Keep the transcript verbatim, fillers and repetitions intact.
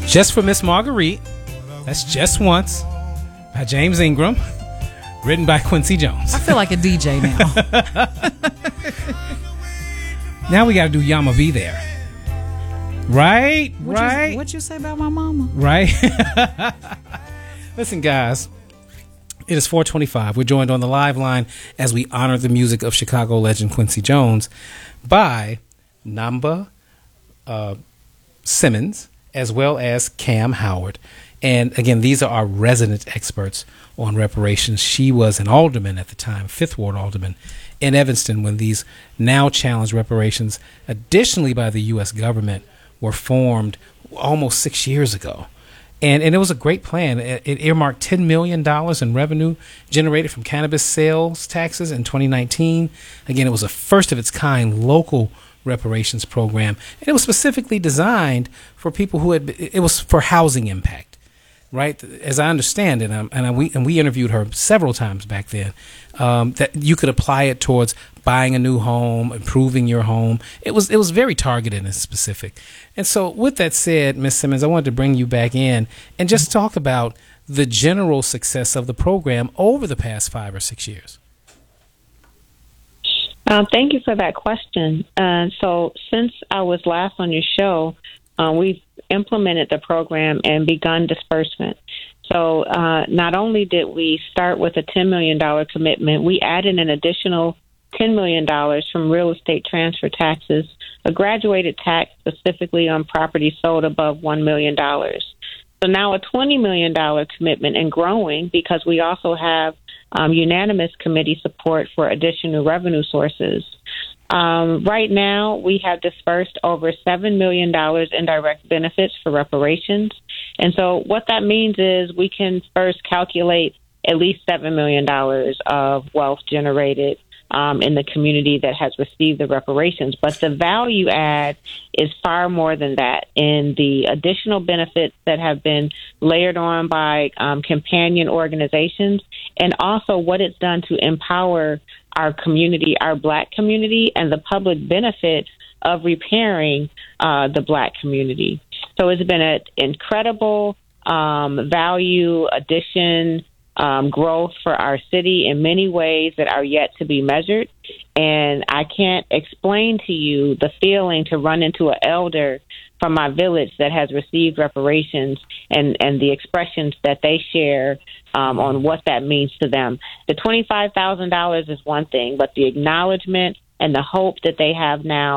Just for Miss Marguerite. That's Just Once by James Ingram. Written by Quincy Jones. I feel like a D J now. Now we got to do Yama Be There. Right? What'd right? You, what'd you say about my mama? Right? Listen, guys. It is four twenty-five. We're joined on the live line as we honor the music of Chicago legend Quincy Jones by Namba uh, Simmons as well as Cam Howard. And again, these are our resident experts on reparations. She was an alderman at the time, Fifth Ward alderman in Evanston, when these now challenged reparations, additionally by the U S government, were formed almost six years ago. And and it was a great plan. It, it earmarked ten million dollars in revenue generated from cannabis sales taxes in twenty nineteen. Again, it was a first of its kind local reparations program. And it was specifically designed for people who had, it was for housing impact, right? As I understand it, and, and, we, and we interviewed her several times back then, um, that you could apply it towards buying a new home, improving your home. It was it was very targeted and specific. And so with that said, Miz Simmons, I wanted to bring you back in and just talk about the general success of the program over the past five or six years. Uh, thank you for that question. Uh, so since I was last on your show, uh, we've implemented the program and begun disbursement. So uh, not only did we start with a ten million dollars commitment, we added an additional ten million dollars from real estate transfer taxes, a graduated tax specifically on property sold above one million dollars. So now a twenty million dollars commitment and growing, because we also have um, unanimous committee support for additional revenue sources. Um, right now, we have dispersed over seven million dollars in direct benefits for reparations. And so what that means is we can first calculate at least seven million dollars of wealth generated um, in the community that has received the reparations. But the value add is far more than that in the additional benefits that have been layered on by um, companion organizations, and also what it's done to empower our community, our Black community, and the public benefit of repairing uh, the Black community. So it's been an incredible um, value addition, um, growth for our city in many ways that are yet to be measured. And I can't explain to you the feeling to run into an elder from my village that has received reparations and, and the expressions that they share um, on what that means to them. The twenty-five thousand dollars is one thing, but the acknowledgement and the hope that they have now